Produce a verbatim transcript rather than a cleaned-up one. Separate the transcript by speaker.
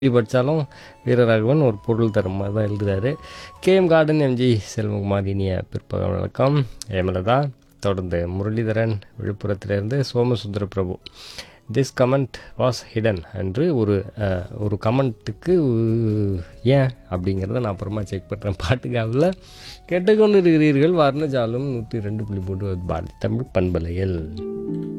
Speaker 1: படித்தாலும் வீரராகவன் ஒரு பொருள் தரும் மாதிரி தான் எழுதுறாரு. கேஎம் கார்டன் எம்ஜி செல்வகுமார் இனிய பிற்பகல் வணக்கம். ஏமலதா தொடர்ந்து முரளிதரன் விழுப்புரத்திலிருந்து சோமசுந்தர பிரபு. திஸ் கமெண்ட் வாஸ் ஹிடன் என்று ஒரு அஹ், ஒரு கமெண்ட்டுக்கு ஏன் அப்படிங்கிறத நான் அப்புறமா செக் பண்ணுறேன். பாட்டுக்காவில் கேட்டுக்கொண்டு இருக்கிறீர்கள் வர்ணஜாலம் நூற்றி ரெண்டு புள்ளி மூன்று பாரதி தமிழ் பண்பலையில்.